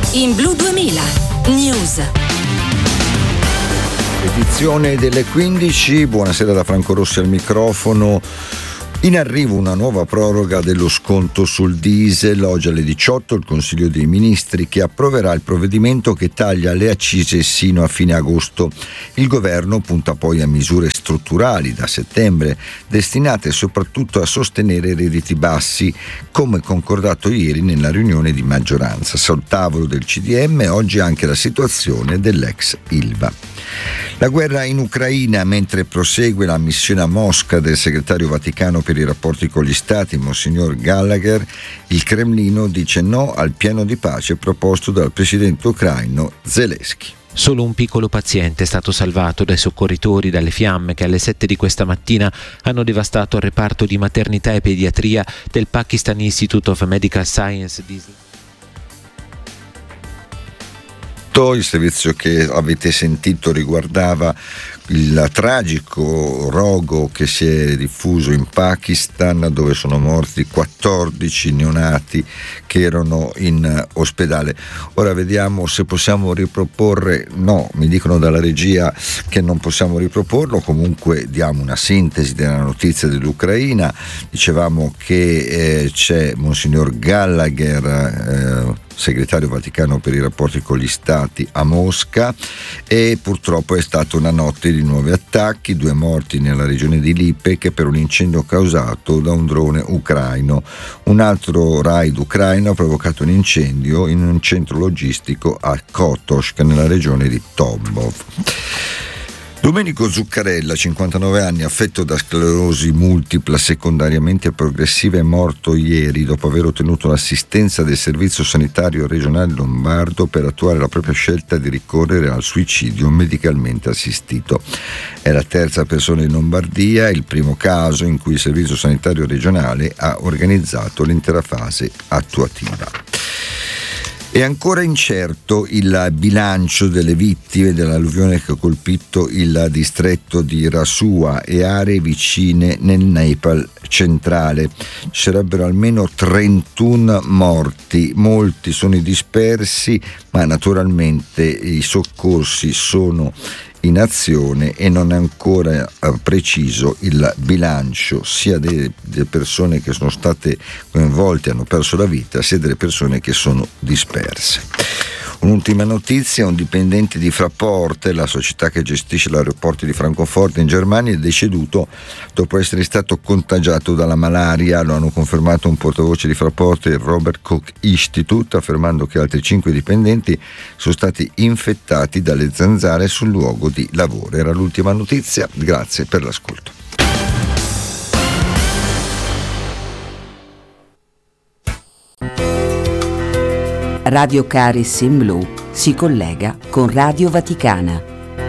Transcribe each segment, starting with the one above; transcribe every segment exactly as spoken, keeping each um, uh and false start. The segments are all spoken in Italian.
In Blu duemila News. Edizione delle quindici, buonasera da Franco Rossi al microfono. In arrivo una nuova proroga dello sconto sul diesel. Oggi alle diciotto il Consiglio dei Ministri che approverà il provvedimento che taglia le accise sino a fine agosto. Il governo punta poi a misure strutturali da settembre, destinate soprattutto a sostenere i redditi bassi, come concordato ieri nella riunione di maggioranza. Sul tavolo del C D M oggi anche la situazione dell'ex Ilva. La guerra in Ucraina, mentre prosegue la missione a Mosca del segretario Vaticano per i rapporti con gli Stati, Monsignor Gallagher, il Cremlino dice no al piano di pace proposto dal presidente ucraino Zelensky. Solo un piccolo paziente è stato salvato dai soccorritori dalle fiamme che alle sette di questa mattina hanno devastato il reparto di maternità e pediatria del Pakistan Institute of Medical Science di Il servizio che avete sentito riguardava il tragico rogo che si è diffuso in Pakistan, dove sono morti quattordici neonati che erano in ospedale. Ora vediamo se possiamo riproporre. No, mi dicono dalla regia che non possiamo riproporlo. Comunque diamo una sintesi della notizia dell'Ucraina. Dicevamo che eh, c'è Monsignor Gallagher, eh, segretario Vaticano per i rapporti con gli Stati, a Mosca, e purtroppo è stata una notte di nuovi attacchi, due morti nella regione di Lipek per un incendio causato da un drone ucraino. Un altro raid ucraino ha provocato un incendio in un centro logistico a Kotosk nella regione di Tambov. Domenico Zuccarella, cinquantanove anni, affetto da sclerosi multipla secondariamente progressiva, è morto ieri dopo aver ottenuto l'assistenza del Servizio Sanitario Regionale Lombardo per attuare la propria scelta di ricorrere al suicidio medicalmente assistito. È la terza persona in Lombardia, il primo caso in cui il Servizio Sanitario Regionale ha organizzato l'intera fase attuativa. È ancora incerto il bilancio delle vittime dell'alluvione che ha colpito il distretto di Rasua e aree vicine nel Nepal centrale. Ci sarebbero almeno trentuno morti, molti sono i dispersi, ma naturalmente i soccorsi sono in azione e non è ancora eh, preciso il bilancio sia delle, delle persone che sono state coinvolte e hanno perso la vita, sia delle persone che sono disperse. Un'ultima notizia: un dipendente di Fraport, la società che gestisce l'aeroporto di Francoforte in Germania, è deceduto dopo essere stato contagiato dalla malaria. Lo hanno confermato un portavoce di Fraport e il Robert Koch Institute, affermando che altri cinque dipendenti sono stati infettati dalle zanzare sul luogo di lavoro. Era l'ultima notizia, grazie per l'ascolto. Radio Caris in Blu si collega con Radio Vaticana.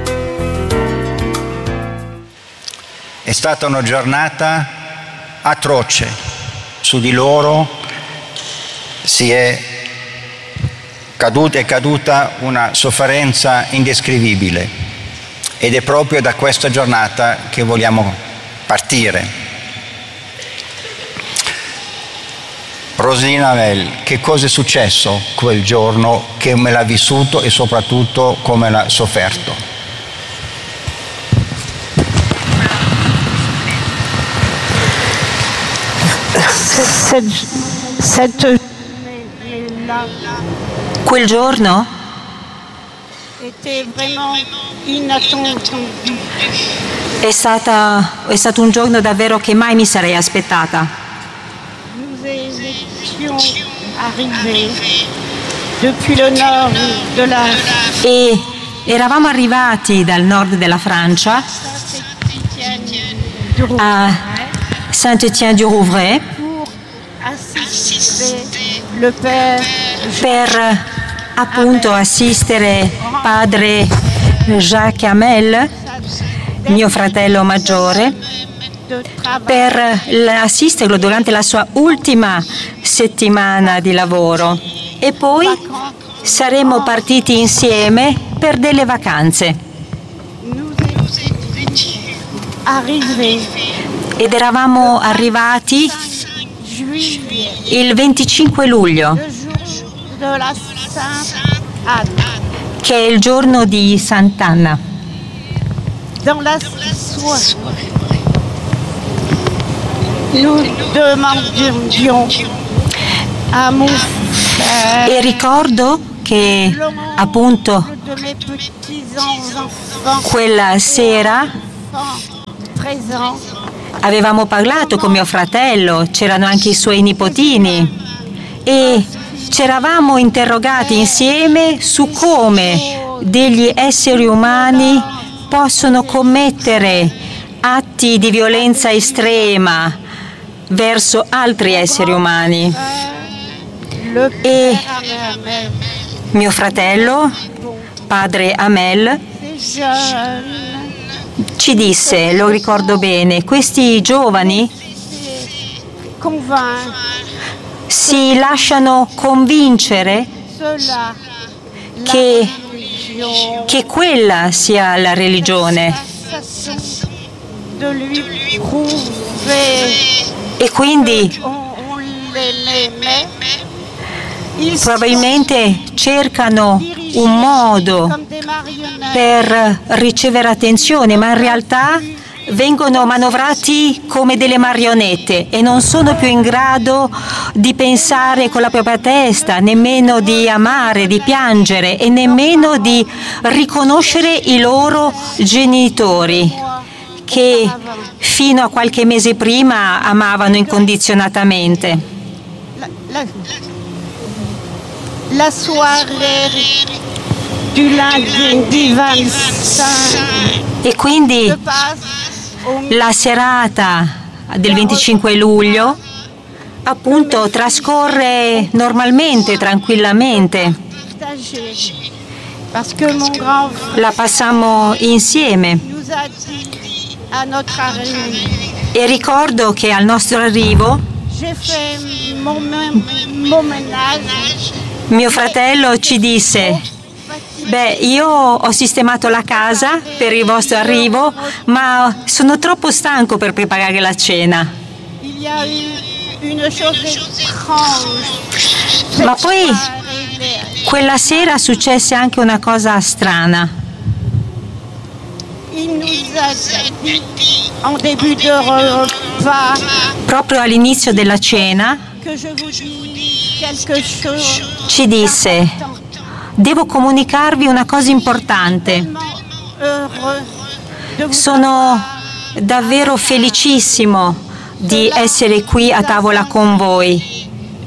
È stata una giornata atroce. Su di loro si è caduta, è caduta una sofferenza indescrivibile, ed è proprio da questa giornata che vogliamo partire. Rosina Mel, che cosa è successo quel giorno, che me l'ha vissuto e soprattutto come l'ha sofferto? Quel giorno è, stata, è stato un giorno davvero che mai mi sarei aspettata. E eravamo arrivati dal nord della Francia a Saint-Étienne-du-Rouvray per appunto assistere padre Jacques Hamel, mio fratello maggiore, per assisterlo durante la sua ultima settimana di lavoro, e poi saremmo partiti insieme per delle vacanze. Ed eravamo arrivati il venticinque luglio, che è il giorno di Sant'Anna. Dans la soirée, nous demandions à mon frère E ricordo che appunto de mes petits enfants, quella sera treize ans, avevamo parlato con mio fratello, c'erano anche i suoi nipotini e ci eravamo interrogati insieme su come degli esseri umani possono commettere atti di violenza estrema verso altri esseri umani. E mio fratello, padre Amel, ci disse, lo ricordo bene, questi giovani si lasciano convincere che, che quella sia la religione e quindi probabilmente cercano un modo per ricevere attenzione, ma in realtà vengono manovrati come delle marionette e non sono più in grado di pensare con la propria testa, nemmeno di amare, di piangere e nemmeno di riconoscere i loro genitori, che fino a qualche mese prima amavano incondizionatamente. La, la, la soirée du lundi du vingt-cinq E quindi la serata del venticinque luglio appunto trascorre normalmente, tranquillamente. La passammo insieme e ricordo che al nostro arrivo mio fratello ci disse: beh, io ho sistemato la casa per il vostro arrivo, ma sono troppo stanco per preparare la cena. Ma poi quella sera successe anche una cosa strana. Proprio all'inizio della cena ci disse: devo comunicarvi una cosa importante. Sono davvero felicissimo di essere qui a tavola con voi.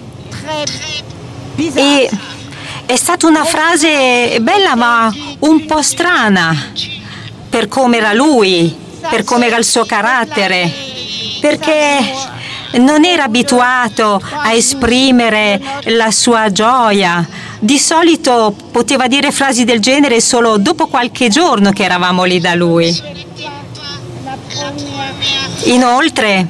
E è stata una frase bella ma un po' strana per come era lui, per come era il suo carattere, perché non era abituato a esprimere la sua gioia. Di solito poteva dire frasi del genere solo dopo qualche giorno che eravamo lì da lui. Inoltre,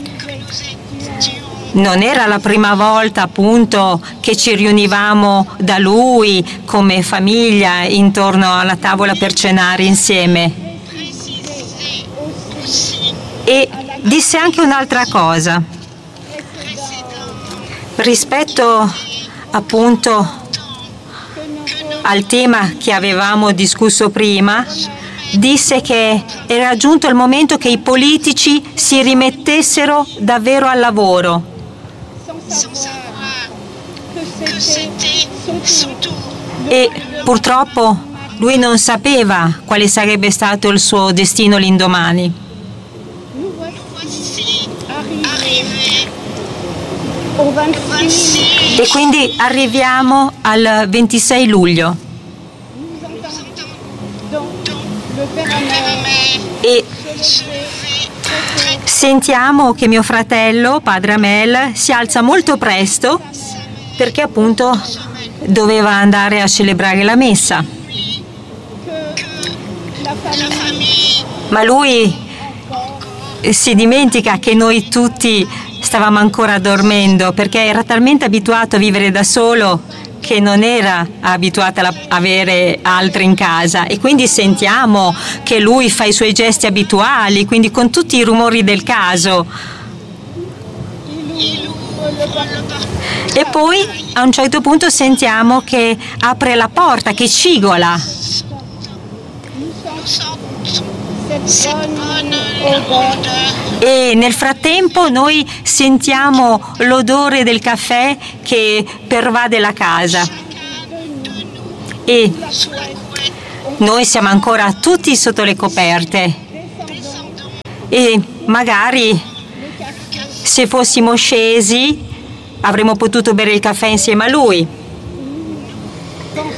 non era la prima volta appunto che ci riunivamo da lui come famiglia intorno alla tavola per cenare insieme. E disse anche un'altra cosa. Rispetto appunto al tema che avevamo discusso prima, disse che era giunto il momento che i politici si rimettessero davvero al lavoro. E purtroppo lui non sapeva quale sarebbe stato il suo destino l'indomani. E quindi arriviamo al ventisei luglio e sentiamo che mio fratello, padre Amel, si alza molto presto perché appunto doveva andare a celebrare la messa. Ma lui si dimentica che noi tutti stavamo ancora dormendo perché era talmente abituato a vivere da solo che non era abituato ad avere altri in casa, e quindi sentiamo che lui fa i suoi gesti abituali, quindi con tutti i rumori del caso. E poi a un certo punto sentiamo che apre la porta, che cigola. E nel frattempo noi sentiamo l'odore del caffè che pervade la casa. E noi siamo ancora tutti sotto le coperte. E magari se fossimo scesi avremmo potuto bere il caffè insieme a lui.